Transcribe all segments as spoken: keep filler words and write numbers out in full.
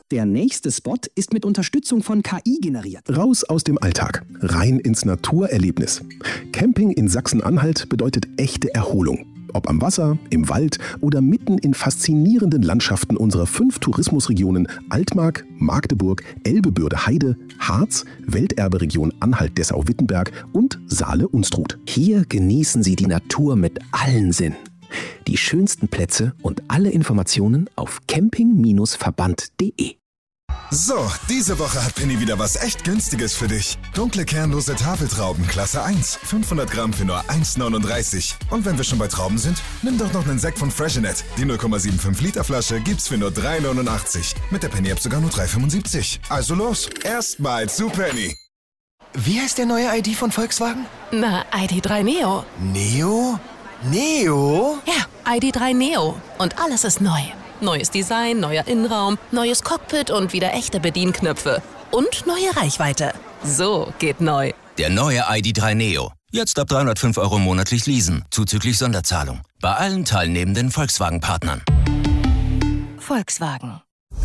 Der nächste Spot ist mit Unterstützung von K I generiert. Raus aus dem Alltag, rein ins Naturerlebnis. Camping in Sachsen-Anhalt bedeutet echte Erholung. Ob am Wasser, im Wald oder mitten in faszinierenden Landschaften unserer fünf Tourismusregionen Altmark, Magdeburg, Elbe-Bürde-Heide, Harz, Welterberegion Anhalt-Dessau-Wittenberg und Saale-Unstrut. Hier genießen Sie die Natur mit allen Sinnen. Die schönsten Plätze und alle Informationen auf camping verband punkt de. So, diese Woche hat Penny wieder was echt Günstiges für dich. Dunkle kernlose Tafeltrauben Klasse eins, fünfhundert Gramm für nur eins neununddreißig. Und wenn wir schon bei Trauben sind, nimm doch noch einen Sekt von Freshenet. Die null Komma fünfundsiebzig Liter Flasche gibt's für nur drei neunundachtzig. Mit der Penny-App sogar nur drei fünfundsiebzig. Also los, erstmal zu Penny. Wie heißt der neue I D von Volkswagen? Na, I D drei Neo. Neo? Neo? Ja, I D drei Neo. Und alles ist neu. Neues Design, neuer Innenraum, neues Cockpit und wieder echte Bedienknöpfe. Und neue Reichweite. So geht neu. Der neue I D drei Neo. Jetzt ab dreihundertfünf Euro monatlich leasen, zuzüglich Sonderzahlung. Bei allen teilnehmenden Volkswagen-Partnern. Volkswagen.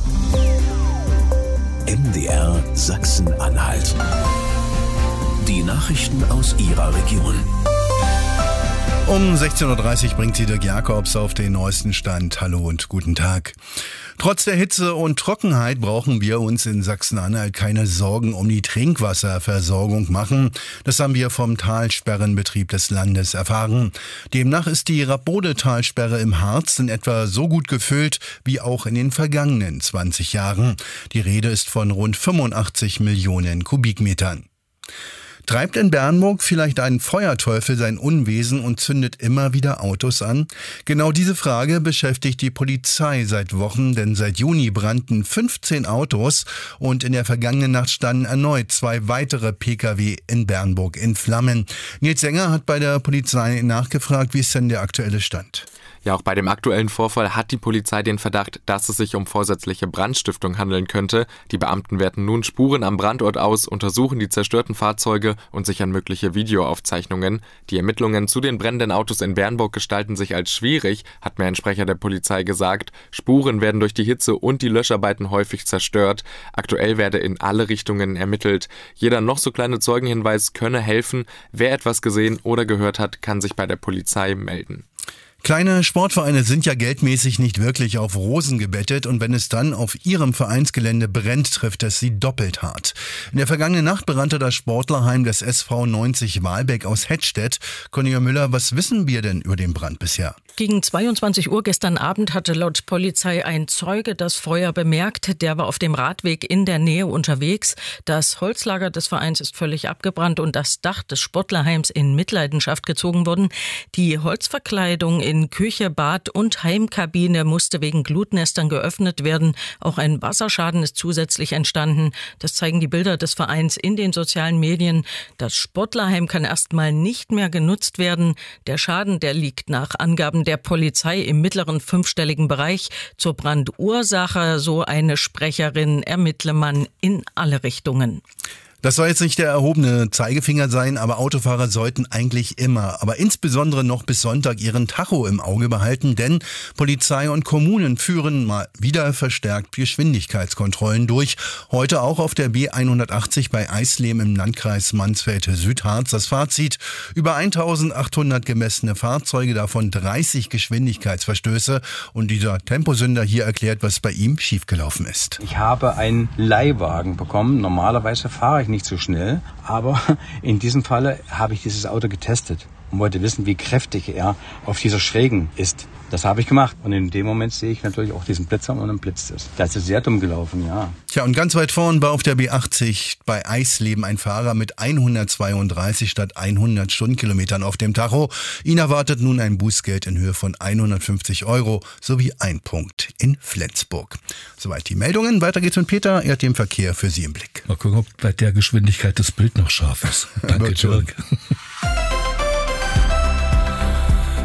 M D R Sachsen-Anhalt. Die Nachrichten aus Ihrer Region. Um sechzehn Uhr dreißig bringt sie Dirk Jakobs auf den neuesten Stand. Hallo und guten Tag. Trotz der Hitze und Trockenheit brauchen wir uns in Sachsen-Anhalt keine Sorgen um die Trinkwasserversorgung machen. Das haben wir vom Talsperrenbetrieb des Landes erfahren. Demnach ist die Rabode-Talsperre im Harz in etwa so gut gefüllt wie auch in den vergangenen zwanzig Jahren. Die Rede ist von rund fünfundachtzig Millionen Kubikmetern. Treibt in Bernburg vielleicht ein Feuerteufel sein Unwesen und zündet immer wieder Autos an? Genau diese Frage beschäftigt die Polizei seit Wochen, denn seit Juni brannten fünfzehn Autos und in der vergangenen Nacht standen erneut zwei weitere Pkw in Bernburg in Flammen. Nils Sänger hat bei der Polizei nachgefragt, wie ist denn der aktuelle Stand? Ja, auch bei dem aktuellen Vorfall hat die Polizei den Verdacht, dass es sich um vorsätzliche Brandstiftung handeln könnte. Die Beamten werten nun Spuren am Brandort aus, untersuchen die zerstörten Fahrzeuge und sichern mögliche Videoaufzeichnungen. Die Ermittlungen zu den brennenden Autos in Bernburg gestalten sich als schwierig, hat mir ein Sprecher der Polizei gesagt. Spuren werden durch die Hitze und die Löscharbeiten häufig zerstört. Aktuell werde in alle Richtungen ermittelt. Jeder noch so kleine Zeugenhinweis könne helfen. Wer etwas gesehen oder gehört hat, kann sich bei der Polizei melden. Kleine Sportvereine sind ja geldmäßig nicht wirklich auf Rosen gebettet und wenn es dann auf ihrem Vereinsgelände brennt, trifft es sie doppelt hart. In der vergangenen Nacht brannte das Sportlerheim des S V neunzig Wahlbeck aus Hettstedt. Cornelia Müller, was wissen wir denn über den Brand bisher? Gegen zweiundzwanzig Uhr gestern Abend hatte laut Polizei ein Zeuge das Feuer bemerkt. Der war auf dem Radweg in der Nähe unterwegs. Das Holzlager des Vereins ist völlig abgebrannt und das Dach des Sportlerheims in Mitleidenschaft gezogen worden. Die Holzverkleidung in In Küche, Bad und Heimkabine musste wegen Glutnestern geöffnet werden. Auch ein Wasserschaden ist zusätzlich entstanden. Das zeigen die Bilder des Vereins in den sozialen Medien. Das Sportlerheim kann erstmal nicht mehr genutzt werden. Der Schaden, der liegt nach Angaben der Polizei im mittleren fünfstelligen Bereich. Zur Brandursache, so eine Sprecherin, ermittle man in alle Richtungen. Das soll jetzt nicht der erhobene Zeigefinger sein, aber Autofahrer sollten eigentlich immer, aber insbesondere noch bis Sonntag ihren Tacho im Auge behalten, denn Polizei und Kommunen führen mal wieder verstärkt Geschwindigkeitskontrollen durch. Heute auch auf der B hundertachtzig bei Eisleben im Landkreis Mansfeld-Südharz. Das Fazit: über eintausendachthundert gemessene Fahrzeuge, davon dreißig Geschwindigkeitsverstöße. Und dieser Temposünder hier erklärt, was bei ihm schiefgelaufen ist. Ich habe einen Leihwagen bekommen. Normalerweise fahre ich nicht so schnell, aber in diesem Falle habe ich dieses Auto getestet und wollte wissen, wie kräftig er auf dieser Schrägen ist. Das habe ich gemacht und in dem Moment sehe ich natürlich auch diesen Blitzer und dann blitzt es. Das ist sehr dumm gelaufen, ja. Tja, und ganz weit vorn war auf der B achtzig bei Eisleben ein Fahrer mit hundertzweiunddreißig statt hundert Stundenkilometern auf dem Tacho. Ihn erwartet nun ein Bußgeld in Höhe von hundertfünfzig Euro sowie ein Punkt in Flensburg. Soweit die Meldungen. Weiter geht's mit Peter. Er hat den Verkehr für Sie im Blick. Mal gucken, ob bei der Geschwindigkeit das Bild noch scharf ist. Danke, Dirk.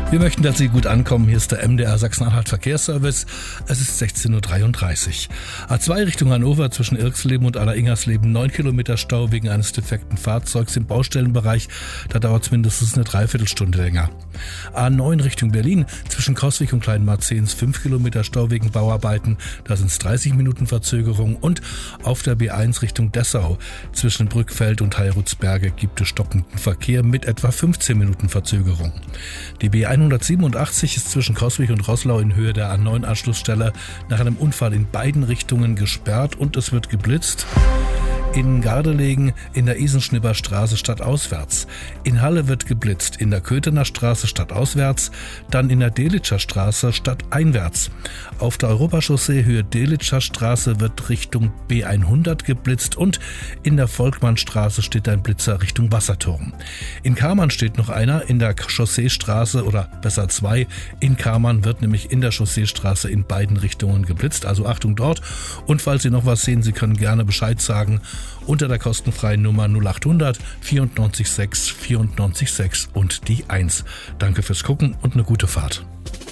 Wir möchten, dass Sie gut ankommen. Hier ist der M D R Sachsen-Anhalt Verkehrsservice. Es ist sechzehn Uhr dreiunddreißig. A zwei Richtung Hannover zwischen Irksleben und Allersingersleben. neun Kilometer Stau wegen eines defekten Fahrzeugs im Baustellenbereich. Da dauert es mindestens eine Dreiviertelstunde länger. A neun Richtung Berlin zwischen Coswig und Kleinmarzehns. fünf Kilometer Stau wegen Bauarbeiten. Da sind es dreißig Minuten Verzögerung. Und auf der B eins Richtung Dessau zwischen Brückfeld und Heirutsberge gibt es stockenden Verkehr mit etwa fünfzehn Minuten Verzögerung. Die B hundertsiebenundachtzig ist zwischen Coswig und Roßlau in Höhe der A neun Anschlussstelle nach einem Unfall in beiden Richtungen gesperrt und es wird geblitzt. In Gardelegen in der Isenschnibber Straße stadtauswärts. In Halle wird geblitzt, in der Köthener Straße stadtauswärts, dann in der Delitscher Straße stadteinwärts. Auf der Europachaussee Höhe Delitscher Straße wird Richtung B hundert geblitzt und in der Volkmannstraße steht ein Blitzer Richtung Wasserturm. In Kammern steht noch einer in der Chausseestraße oder besser zwei. In Kammern wird nämlich in der Chausseestraße in beiden Richtungen geblitzt, also Achtung dort. Und falls Sie noch was sehen, Sie können gerne Bescheid sagen unter der kostenfreien Nummer null achthundert vierundneunzig sechs vierundneunzig sechs und die eins. Danke fürs Gucken und eine gute Fahrt.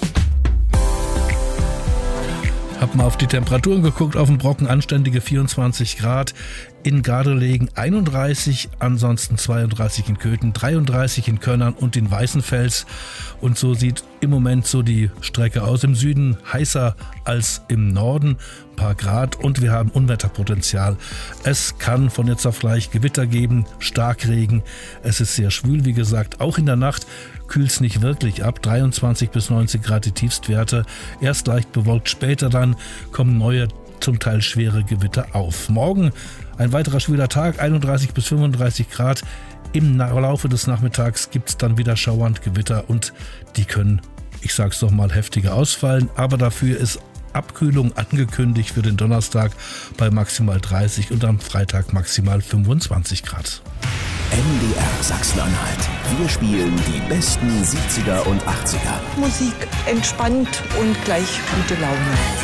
Hab mal auf die Temperaturen geguckt, auf dem Brocken anständige vierundzwanzig Grad, in Gardelegen einunddreißig, ansonsten zweiunddreißig in Köthen, dreiunddreißig in Könnern und in Weißenfels. Und so sieht im Moment so die Strecke aus. Im Süden heißer als im Norden, ein paar Grad und wir haben Unwetterpotenzial. Es kann von jetzt auf gleich Gewitter geben, Starkregen. Es ist sehr schwül, wie gesagt, auch in der Nacht. Kühlt es nicht wirklich ab, dreiundzwanzig bis neunzehn Grad die Tiefstwerte. Erst leicht bewölkt, später dann kommen neue, zum Teil schwere Gewitter auf. Morgen ein weiterer schwüler Tag, einunddreißig bis fünfunddreißig Grad. Im Laufe des Nachmittags gibt es dann wieder Schauer und Gewitter und die können, ich sag's noch mal, heftiger ausfallen. Aber dafür ist Abkühlung angekündigt für den Donnerstag bei maximal dreißig und am Freitag maximal fünfundzwanzig Grad. M D R Sachsen-Anhalt. Wir spielen die besten siebziger und achtziger. Musik entspannt und gleich gute Laune.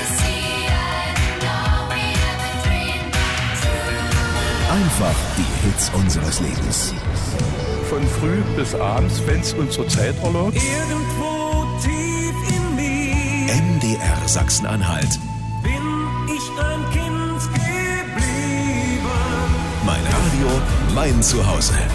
Einfach die Hits unseres Lebens. Von früh bis abends, wenn es unsere Zeit erlaubt. Irgendwo tief in mir. M D R Sachsen-Anhalt. Bin ich ein Kind geblieben. Mein Radio, mein Zuhause.